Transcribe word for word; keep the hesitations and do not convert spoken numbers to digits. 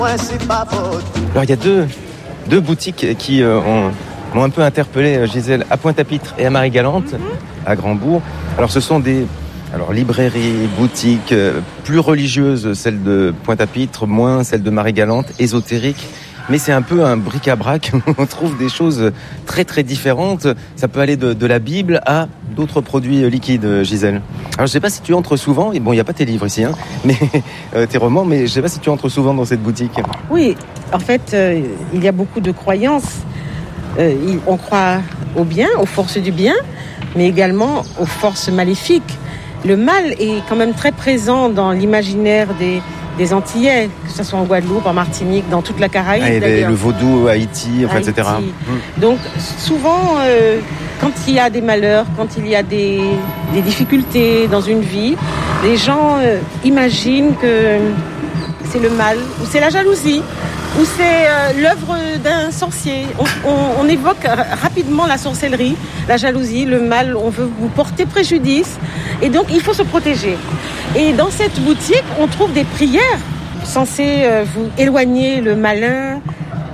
Alors il y a deux, deux boutiques qui euh, ont, m'ont un peu interpellé, Gisèle, à Pointe-à-Pitre et à Marie-Galante, mm-hmm. à Grandbourg. Alors ce sont des alors, librairies, boutiques euh, plus religieuses, celles de Pointe-à-Pitre, moins celles de Marie-Galante, ésotériques. Mais c'est un peu un bric-à-brac, on trouve des choses très très différentes. Ça peut aller de, de la Bible à d'autres produits liquides, Gisèle. Alors je sais pas si tu entres souvent, et bon il n'y a pas tes livres ici, hein, mais euh, tes romans, mais je sais pas si tu entres souvent dans cette boutique. Oui, en fait euh, il y a beaucoup de croyances. Euh, on croit au bien, aux forces du bien, mais également aux forces maléfiques. Le mal est quand même très présent dans l'imaginaire des... des Antillais, que ce soit en Guadeloupe, en Martinique, dans toute la Caraïbe. Ah, d'ailleurs. Le vaudou, Haïti, enfin, Haïti. et cetera. Donc, souvent, euh, quand il y a des malheurs, quand il y a des, des difficultés dans une vie, les gens euh, imaginent que c'est le mal, ou c'est la jalousie, ou c'est euh, l'œuvre d'un sorcier. On, on, on évoque rapidement la sorcellerie, la jalousie, le mal, on veut vous porter préjudice. Et donc, il faut se protéger. Et dans cette boutique, on trouve des prières censées euh, vous éloigner le malin,